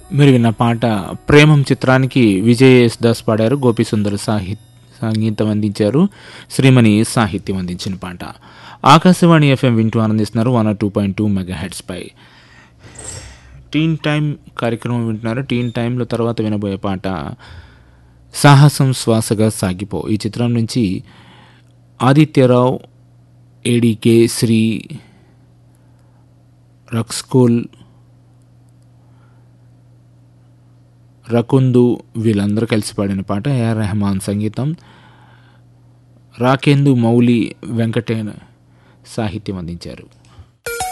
మీరు విన్న పాట ప్రేమం చిత్రానికి విజయ్ దాస్ పాడారు, గోపీసుందర్ సంగీతం అందించారు, శ్రీమణి సాహిత్యం అందించిన పాట. ఆకాశవాణి ఎఫ్ఎం వింటూ ఆనందిస్తున్నారు 102.2 మెగాహెర్ట్జ్ పై. టీన్ టైం కార్యక్రమం వింటున్నారు. టీన్ టైంలో తర్వాత వినబోయే పాట సాహసం శ్వాసగా సాగిపో. ఈ చిత్రం నుంచి ఆదిత్యరావు, ఏడీకే, శ్రీ రక్స్కోల్, రకుందు వీళ్ళందరూ కలిసి పాడిన పాట. ఏఆర్ రెహమాన్ సంగీతం, రాకేందు మౌలి వెంకటేన్ సాహిత్యం అందించారు.